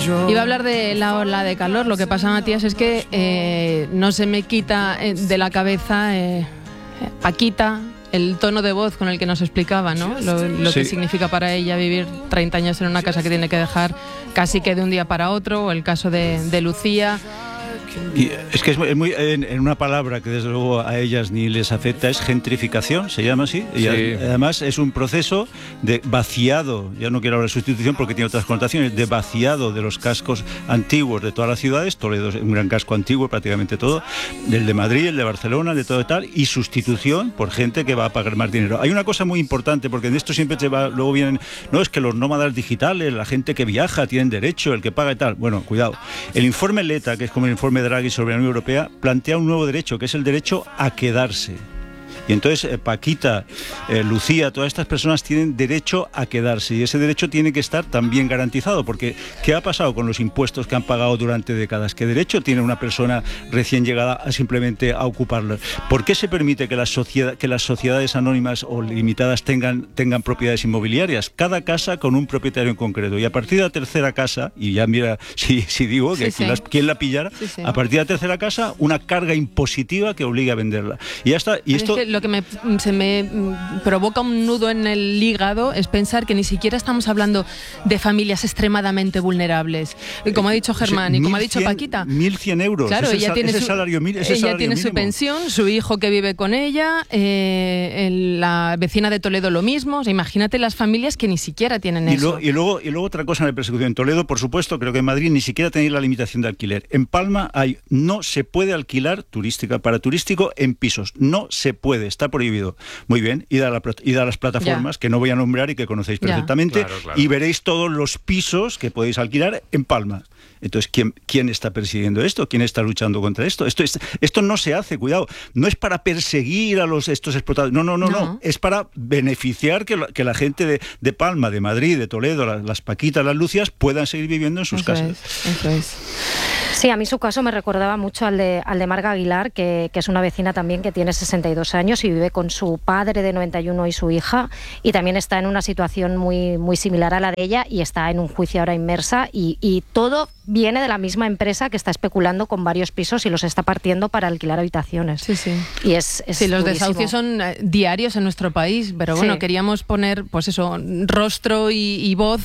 Iba a hablar de la ola de calor. Lo que pasa, Matías, es que no se me quita de la cabeza Paquita, el tono de voz con el que nos explicaba, ¿no? Lo que significa para ella vivir 30 años en una casa que tiene que dejar casi que de un día para otro, o el caso de Lucía. Y es que es muy, en una palabra que desde luego a ellas ni les afecta, es gentrificación, se llama así. Y además es un proceso de vaciado, ya no quiero hablar de sustitución porque tiene otras connotaciones, de vaciado de los cascos antiguos de todas las ciudades. Toledo es un gran casco antiguo, prácticamente todo, del de Madrid, el de Barcelona, el de todo y tal, y sustitución por gente que va a pagar más dinero. Hay una cosa muy importante, porque en esto siempre luego vienen, no, es que los nómadas digitales, la gente que viaja, tienen derecho, el que paga y tal. Bueno, cuidado. El informe Letta, que es como el informe Draghi sobre la Unión Europea, plantea un nuevo derecho, que es el derecho a quedarse. Y entonces Paquita, Lucía, todas estas personas tienen derecho a quedarse, y ese derecho tiene que estar también garantizado, porque ¿qué ha pasado con los impuestos que han pagado durante décadas? ¿Qué derecho tiene una persona recién llegada a simplemente a ocuparlo? ¿Por qué se permite que las sociedades anónimas o limitadas tengan propiedades inmobiliarias? Cada casa con un propietario en concreto, y a partir de la tercera casa, y ya mira si digo que ¿quién la pillara? A partir de la tercera casa, una carga impositiva que obliga a venderla. Y ya está. Y esto... Lo que se me provoca un nudo en el hígado es pensar que ni siquiera estamos hablando de familias extremadamente vulnerables. Como ha dicho Germán y como ha dicho Paquita. 1.100 euros. Claro, ella tiene su pensión, su hijo que vive con ella, la vecina de Toledo lo mismo. O sea, imagínate las familias que ni siquiera tienen eso. Y luego otra cosa en la persecución. En Toledo, por supuesto, creo que en Madrid ni siquiera tenéis la limitación de alquiler. En Palma no se puede alquilar para turístico en pisos. No se puede. Está prohibido. Muy bien, id a las plataformas que no voy a nombrar y que conocéis perfectamente, claro. Y veréis todos los pisos que podéis alquilar en Palma. Entonces, ¿quién está persiguiendo esto? ¿Quién está luchando contra esto? Esto no se hace, cuidado. No es para perseguir a estos explotadores. No. Es para beneficiar que la gente de Palma, de Madrid, de Toledo, las Paquitas, las Lucias, puedan seguir viviendo en sus casas. Eso es. Sí, a mí su caso me recordaba mucho al de Marga Aguilar, que es una vecina también que tiene 62 años y vive con su padre de 91 y su hija, y también está en una situación muy, muy similar a la de ella, y está en un juicio ahora inmersa, y todo viene de la misma empresa que está especulando con varios pisos y los está partiendo para alquilar habitaciones. Sí. Y es los desahucios son diarios en nuestro país, pero bueno, queríamos poner rostro y voz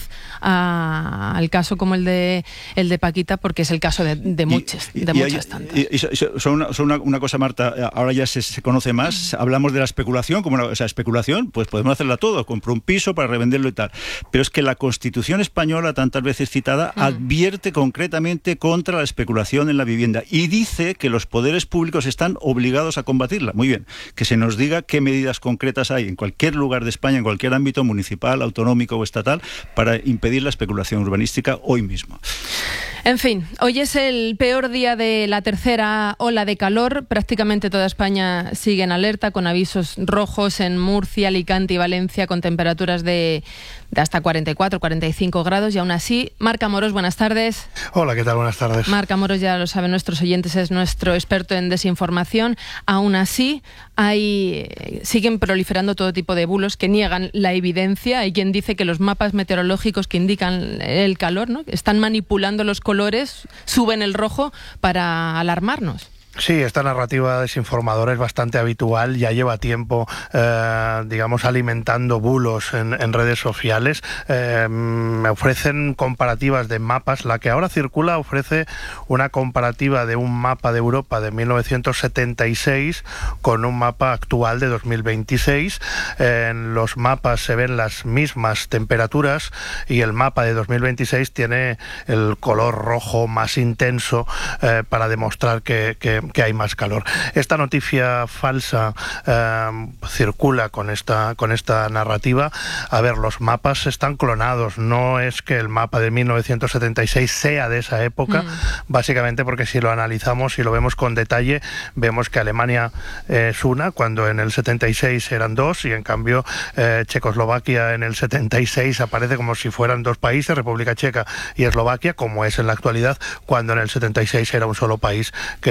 al caso como el de Paquita, porque es el caso de muchas tantas. Una cosa, Marta, ahora ya se conoce más, hablamos de la especulación, especulación, pues podemos hacerla todo, compro un piso para revenderlo y tal, pero es que la Constitución española, tantas veces citada, advierte concretamente contra la especulación en la vivienda y dice que los poderes públicos están obligados a combatirla. Muy bien, que se nos diga qué medidas concretas hay en cualquier lugar de España, en cualquier ámbito municipal, autonómico o estatal, para impedir la especulación urbanística hoy mismo. En fin, hoy es el peor día de la tercera ola de calor. Prácticamente toda España sigue en alerta, con avisos rojos en Murcia, Alicante y Valencia, con temperaturas de hasta 44, 45 grados. Y aún así, Marc Amorós, buenas tardes. Hola, ¿qué tal? Buenas tardes. Marc Amorós, ya lo saben nuestros oyentes, es nuestro experto en desinformación. Aún así, siguen proliferando todo tipo de bulos que niegan la evidencia. Hay quien dice que los mapas meteorológicos que indican el calor, ¿no?, están manipulando los colores, suben el rojo para alarmarnos. Sí, esta narrativa desinformadora es bastante habitual, ya lleva tiempo, alimentando bulos en redes sociales. Me ofrecen comparativas de mapas. La que ahora circula ofrece una comparativa de un mapa de Europa de 1976 con un mapa actual de 2026. En los mapas se ven las mismas temperaturas y el mapa de 2026 tiene el color rojo más intenso para demostrar que hay más calor. Esta noticia falsa circula con esta narrativa. A ver, los mapas están clonados. No es que el mapa de 1976 sea de esa época, básicamente porque si lo analizamos y lo vemos con detalle, vemos que Alemania es una, cuando en el 76 eran dos, y en cambio Checoslovaquia en el 76 aparece como si fueran dos países, República Checa y Eslovaquia, como es en la actualidad, cuando en el 76 era un solo país, que era Checoslovaquia.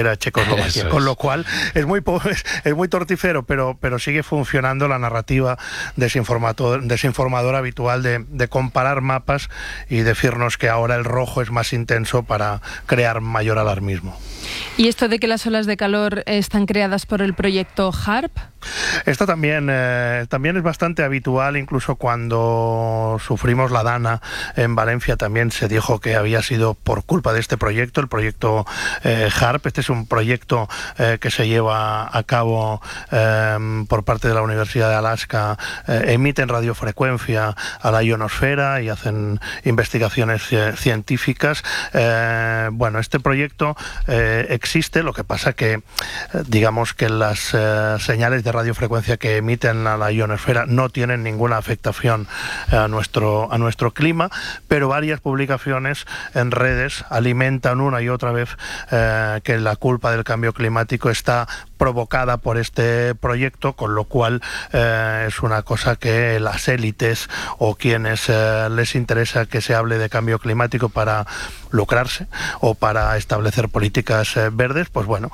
Checoslovaquia. Con lo cual es muy torticero, pero sigue funcionando la narrativa desinformadora habitual de comparar mapas y decirnos que ahora el rojo es más intenso para crear mayor alarmismo. ¿Y esto de que las olas de calor están creadas por el proyecto HARP? Esto también es bastante habitual, incluso cuando sufrimos la Dana en Valencia también se dijo que había sido por culpa de este proyecto, el proyecto HARP. Este es un proyecto que se lleva a cabo por parte de la Universidad de Alaska, emiten radiofrecuencia a la ionosfera y hacen investigaciones científicas. Bueno, este proyecto existe, lo que pasa que digamos que las señales de radiofrecuencia que emiten a la ionosfera no tienen ninguna afectación a nuestro clima, pero varias publicaciones en redes alimentan una y otra vez que la culpa del cambio climático está provocada por este proyecto, con lo cual es una cosa que las élites o quienes les interesa que se hable de cambio climático para lucrarse o para establecer políticas verdes, pues bueno,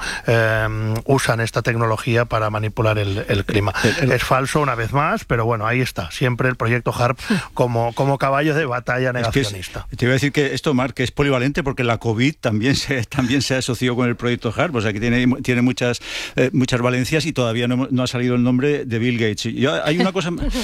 usan esta tecnología para manipular el clima. Es falso una vez más, pero bueno, ahí está, siempre el proyecto HARP como caballo de batalla negacionista. Te iba a decir que esto, Marc, que es polivalente porque la COVID también se asoció con el proyecto HARP, o sea que tiene muchas valencias y todavía no ha salido el nombre de Bill Gates. Hay una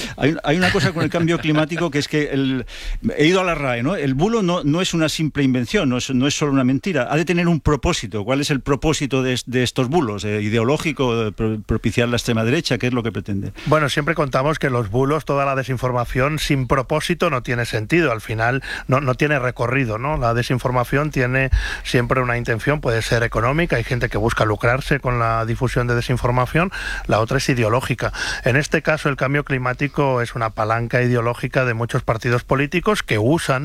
cosa con el cambio climático que es que he ido a la RAE, ¿no? El bulo no es una simple invención, no es solo una mentira, ha de tener un propósito. ¿Cuál es el propósito de estos bulos? ¿Ideológico? ¿Propiciar la extrema derecha? ¿Qué es lo que pretende? Bueno, siempre contamos que los bulos, toda la desinformación sin propósito no tiene sentido, al final no tiene recorrido, ¿no? La desinformación tiene siempre una intención, puede ser económica, hay gente que busca lucrarse con la difusión de desinformación, la otra es ideológica. En este caso el cambio climático es una palanca ideológica de muchos partidos políticos que usan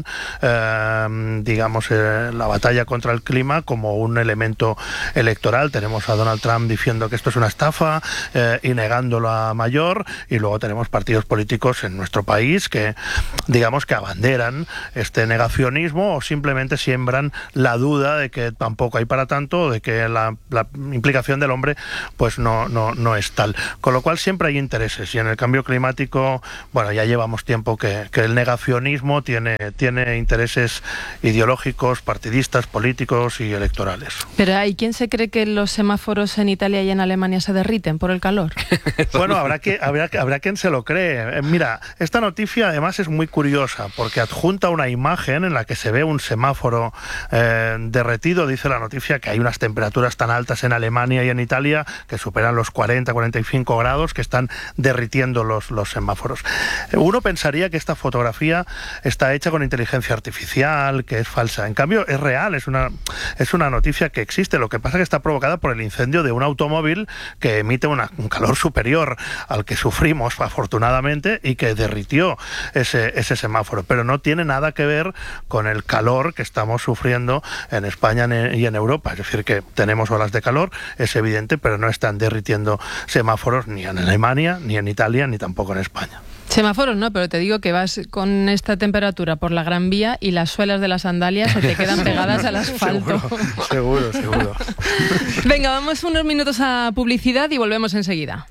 la batalla contra el clima como un elemento electoral. Tenemos a Donald Trump diciendo que esto es una estafa y negándolo a mayor, y luego tenemos partidos políticos en nuestro país que digamos que abanderan este negacionismo o simplemente siembran la duda de que tampoco hay para tanto, o de que la implicación del hombre pues no es tal. Con lo cual siempre hay intereses, y en el cambio climático, bueno, ya llevamos tiempo que el negacionismo tiene intereses ideológicos, partidistas, políticos y electorales. Pero ¿hay quien se cree que los semáforos en Italia y en Alemania se derriten por el calor? Bueno, habrá quien se lo cree. Mira, esta noticia además es muy curiosa porque adjunta una imagen en la que se ve un semáforo derretido. Dice la noticia que hay unas temperaturas tan altas en Alemania y en Italia que superan los 40-45 grados, que están derritiendo los semáforos. Uno pensaría que esta fotografía está hecha con inteligencia artificial, que es falsa. En cambio, es real, es una noticia que existe. Lo que pasa es que está provocada por el incendio de un automóvil que emite un calor superior al que sufrimos, afortunadamente, y que derritió ese semáforo. Pero no tiene nada que ver con el calor que estamos sufriendo en España y en Europa. Es decir, que tenemos olas de calor, es evidente, pero no están derritiendo semáforos ni en Alemania, ni en Italia, ni tampoco en España. Semáforos no, pero te digo que vas con esta temperatura por la Gran Vía y las suelas de las sandalias se te quedan pegadas al asfalto. Seguro. Venga, vamos unos minutos a publicidad y volvemos enseguida.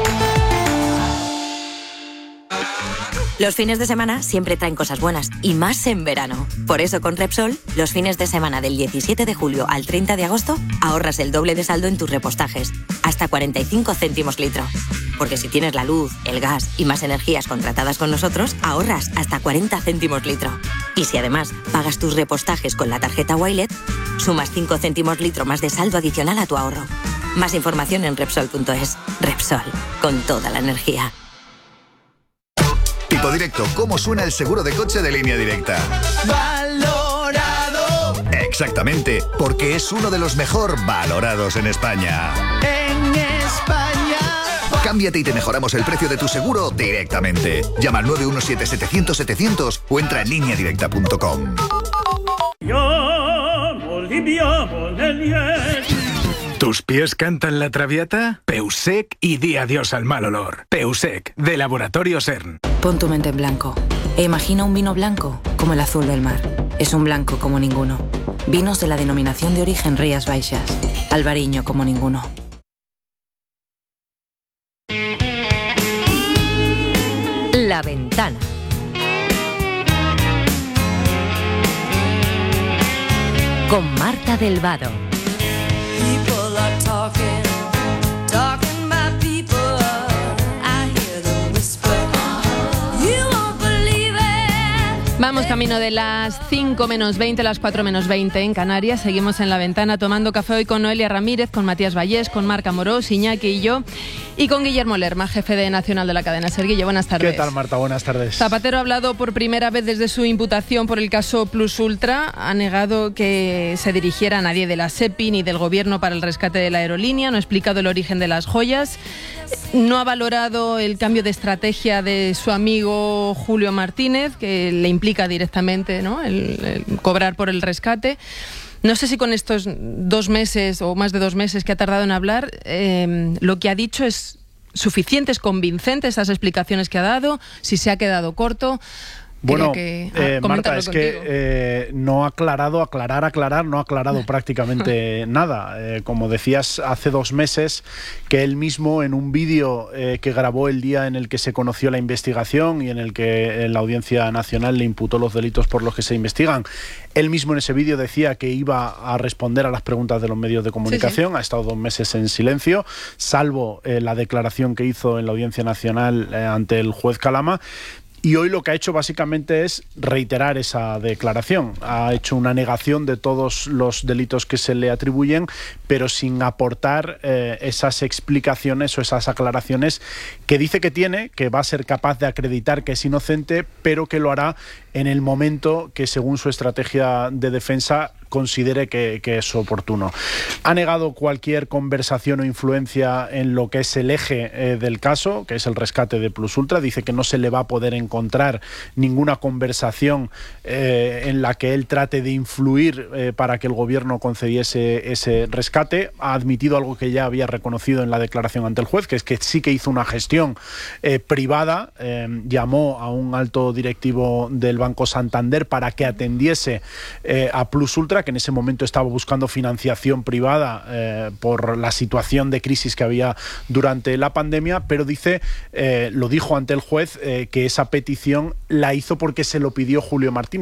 Los fines de semana siempre traen cosas buenas, y más en verano. Por eso con Repsol, los fines de semana del 17 de julio al 30 de agosto, ahorras el doble de saldo en tus repostajes, hasta 45 céntimos litro. Porque si tienes la luz, el gas y más energías contratadas con nosotros, ahorras hasta 40 céntimos litro. Y si además pagas tus repostajes con la tarjeta Wilet, sumas 5 céntimos litro más de saldo adicional a tu ahorro. Más información en Repsol.es. Repsol, con toda la energía. Tipo Directo, ¿cómo suena el seguro de coche de Línea Directa? ¡Valorado! Exactamente, porque es uno de los mejor valorados en España. ¡En España! Cámbiate y te mejoramos el precio de tu seguro directamente. Llama al 917-700-700 o entra en lineadirecta.com. Tu ¿Tus pies cantan la traviata? Peusec y di adiós al mal olor. Peusec, de Laboratorio CERN. Pon tu mente en blanco e imagina un vino blanco como el azul del mar. Es un blanco como ninguno. Vinos de la denominación de origen Rías Baixas. Albariño como ninguno. La Ventana. Con Marta del Vado. Vamos camino de las 5 menos 20, las 4 menos 20 en Canarias. Seguimos en La Ventana tomando café hoy con Noelia Ramírez, con Matías Vallés, con Marc Amorós, Iñaki y yo, y con Guillermo Lerma, jefe de Nacional de la cadena SER. Guille, buenas tardes. ¿Qué tal, Marta? Buenas tardes. Zapatero ha hablado por primera vez desde su imputación por el caso Plus Ultra. Ha negado que se dirigiera a nadie de la SEPI ni del Gobierno para el rescate de la aerolínea. No ha explicado el origen de las joyas. No ha valorado el cambio de estrategia de su amigo Julio Martínez, que le implica directamente, ¿no?, el cobrar por el rescate. No sé si con estos 2 meses o más de 2 meses que ha tardado en hablar, lo que ha dicho es suficiente, es convincente, esas explicaciones que ha dado, si se ha quedado corto. Bueno, Marta, es que no ha aclarado, no ha aclarado prácticamente nada. Como decías, hace 2 meses que él mismo, en un vídeo que grabó el día en el que se conoció la investigación y en el que la Audiencia Nacional le imputó los delitos por los que se investigan, él mismo en ese vídeo decía que iba a responder a las preguntas de los medios de comunicación. Sí, sí. Ha estado 2 meses en silencio, salvo la declaración que hizo en la Audiencia Nacional ante el juez Calama. Y hoy lo que ha hecho básicamente es reiterar esa declaración. Ha hecho una negación de todos los delitos que se le atribuyen, pero sin aportar esas explicaciones o esas aclaraciones que dice que tiene, que va a ser capaz de acreditar que es inocente, pero que lo hará en el momento que, según su estrategia de defensa, considere que es oportuno. Ha negado cualquier conversación o influencia en lo que es el eje del caso, que es el rescate de Plus Ultra. Dice que no se le va a poder encontrar ninguna conversación en la que él trate de influir para que el gobierno concediese ese rescate. Ha admitido algo que ya había reconocido en la declaración ante el juez, que es que sí que hizo una gestión privada. Llamó a un alto directivo del Banco Santander para que atendiese a Plus Ultra, que en ese momento estaba buscando financiación privada por la situación de crisis que había durante la pandemia, pero dice, lo dijo ante el juez, que esa petición la hizo porque se lo pidió Julio Martínez.